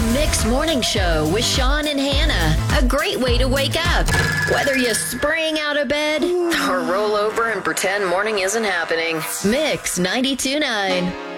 Mix Morning Show with Sean and Hannah. A great way to wake up. Whether you spring out of bed or roll over and pretend morning isn't happening. Mix 92.9.